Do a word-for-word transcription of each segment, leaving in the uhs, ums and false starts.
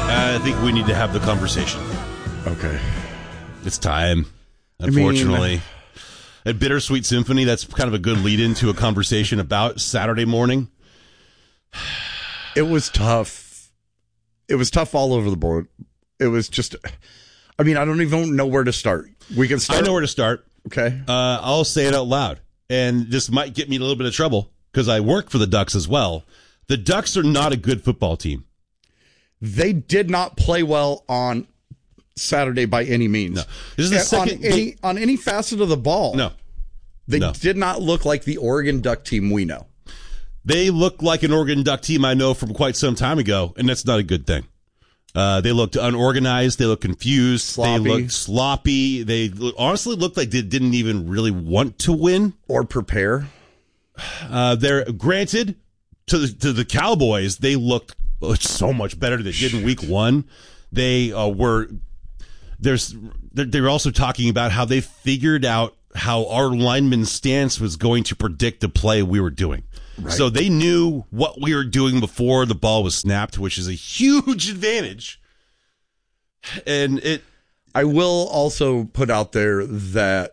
I think we need to have the conversation. Okay. It's time, unfortunately. I mean, At Bittersweet Symphony, that's kind of a good lead-in to a conversation about Saturday morning. It was tough. It was tough all over the board. It was just, I mean, I don't even know where to start. We can start. I know where to start. Okay. Uh, I'll say it out loud. And this might get me in a little bit of trouble because I work for the Ducks as well. The Ducks are not a good football team. They did not play well on Saturday by any means. No. This is the second on any, on any facet of the ball. No. They no. did not look like the Oregon Duck team we know. They look like an Oregon Duck team I know from quite some time ago, and that's not a good thing. Uh, they looked unorganized. They looked confused. Sloppy. They looked sloppy. They honestly looked like they didn't even really want to win or prepare. Uh, they're granted to the, to the Cowboys. They looked so much better than they did in week one. They uh, were there's they're also talking about how they figured out how our lineman's stance was going to predict the play we were doing. Right. So they knew what we were doing before the ball was snapped, which is a huge advantage. And it, I will also put out there that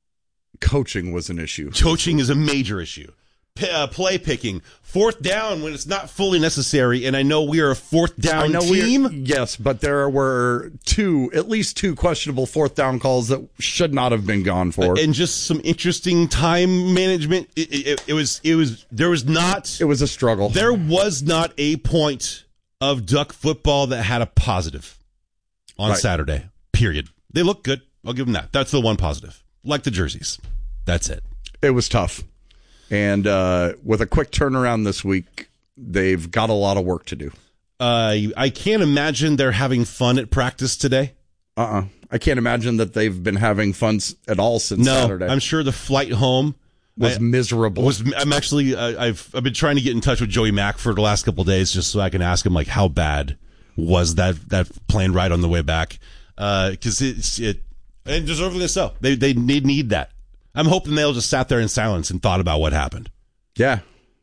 coaching was an issue. Coaching is a major issue. P- uh, play picking, fourth down when it's not fully necessary. And I know we are a fourth down I know team. Yes, but there were two, at least two questionable fourth down calls that should not have been gone for. And just some interesting time management. It, it, it was, it was, there was not, it was a struggle. There was not a point of Duck football that had a positive on right. Saturday, period. They look good. I'll give them that. That's the one positive. Like the jerseys. That's it. It was tough. And uh, with a quick turnaround this week, they've got a lot of work to do. Uh, I can't imagine they're having fun at practice today. Uh-uh. I can't imagine that they've been having fun at all since no, Saturday. I'm sure the flight home was I, miserable. Was I'm actually uh, I've I've been trying to get in touch with Joey Mack for the last couple of days just so I can ask him like how bad was that that plane ride on the way back? Because uh, it's it and deservedly so. They they need need that. I'm hoping they'll just sat there in silence and thought about what happened. Yeah.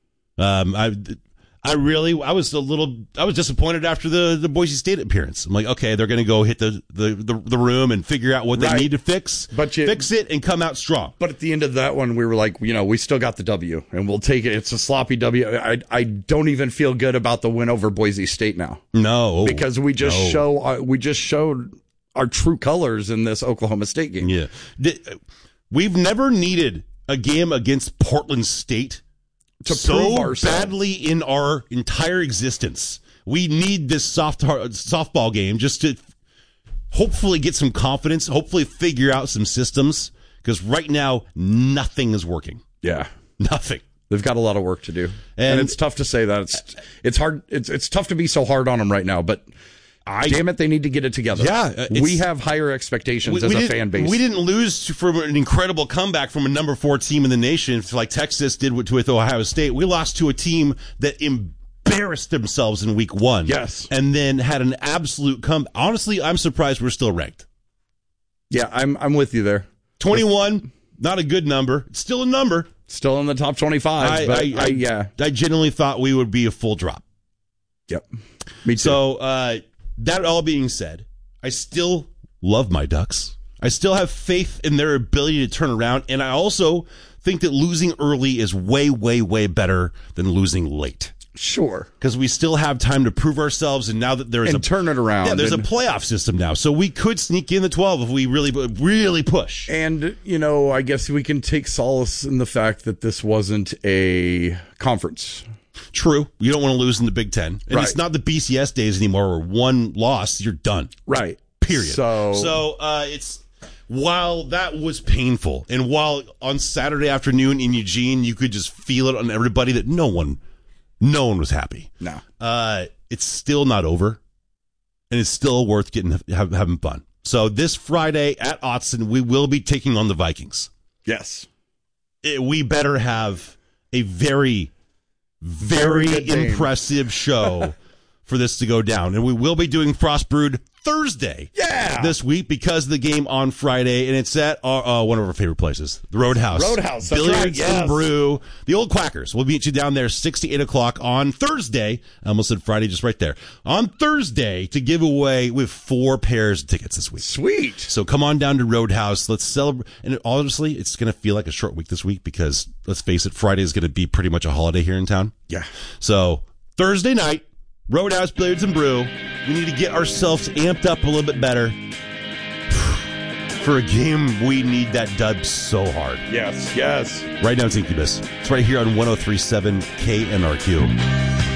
Um, I, I really, I was a little, I was disappointed after the, the Boise State appearance. I'm like, okay, they're going to go hit the, the, the, the room and figure out what they right. need to fix, but you, fix it and come out strong. But at the end of that one, we were like, you know, we still got the W and we'll take it. It's a sloppy W. I, I don't even feel good about the win over Boise State now. No. Because we just no. show, uh, we just showed our true colors in this Oklahoma State game. Yeah. The, We've never needed a game against Portland State to so prove ourselves. badly in our entire existence. We need this soft softball game just to hopefully get some confidence, hopefully figure out some systems, because right now, nothing is working. Yeah. Nothing. They've got a lot of work to do. And, and it's tough to say that. It's it's hard. It's, it's tough to be so hard on them right now, but I, damn it, they need to get it together. Yeah, we have higher expectations we, as we a fan base. We didn't lose from an incredible comeback from a number four team in the nation, like Texas did with, with Ohio State. We lost to a team that embarrassed themselves in week one. Yes. And then had an absolute come. Honestly, I'm surprised we're still ranked. Yeah, I'm I'm with you there. twenty-one, not a good number. It's still a number. Still in the top twenty-five. I, but I, I, I, yeah. I genuinely thought we would be a full drop. Yep. Me too. So, uh, that all being said, I still love my Ducks. I still have faith in their ability to turn around, and I also think that losing early is way, way, way better than losing late. Sure. Because we still have time to prove ourselves, and now that there's and a turn it around. Yeah, there's and, a playoff system now, so we could sneak in the twelve if we really, really push. And, you know, I guess we can take solace in the fact that this wasn't a conference. True. You don't want to lose in the Big Ten. And right. It's not the B C S days anymore where one loss, you're done. Right. Period. So, so uh, it's while that was painful, and while on Saturday afternoon in Eugene, you could just feel it on everybody that no one, no one was happy. No. Uh, it's still not over, and it's still worth getting have, having fun. So this Friday at Autzen, we will be taking on the Vikings. Yes. It, we better have a very... Very, very impressive show for this to go down. And we will be doing Frost Brewed Thursday Yeah. this week because of the game on Friday, and it's at uh, uh, one of our favorite places, the Roadhouse. Roadhouse, that's Billiards right, yes. and Brew. The Old Quackers. We'll meet you down there six to eight o'clock on Thursday. I almost said Friday, just right there. On Thursday to give away with four pairs of tickets this week. Sweet. So come on down to Roadhouse. Let's celebrate. And honestly, it's going to feel like a short week this week because, let's face it, Friday is going to be pretty much a holiday here in town. Yeah. So Thursday night, Roadhouse Billiards and Brew. We need to get ourselves amped up a little bit better. For a game, we need that dub so hard. Yes, yes. Right now, it's Incubus. It's right here on one oh three point seven K N R Q.